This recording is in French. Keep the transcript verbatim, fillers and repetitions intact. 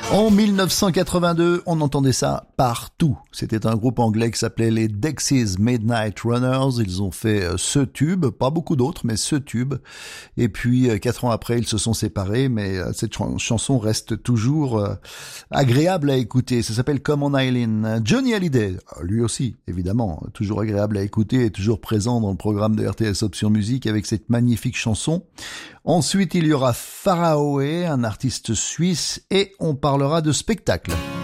En dix-neuf cent quatre-vingt-deux, on entendait ça partout. C'était un groupe anglais qui s'appelait les Dexys Midnight Runners. Ils ont fait ce tube, pas beaucoup d'autres, mais ce tube. Et puis, quatre ans après, ils se sont séparés, mais cette ch- chanson reste toujours euh, agréable à écouter. Ça s'appelle Come on Eileen. Johnny Hallyday, lui aussi, évidemment, toujours agréable à écouter et toujours présent dans le programme de R T S Option Musique avec cette magnifique chanson. Ensuite, il y aura Faraway, un artiste suisse, et on parlera de spectacle.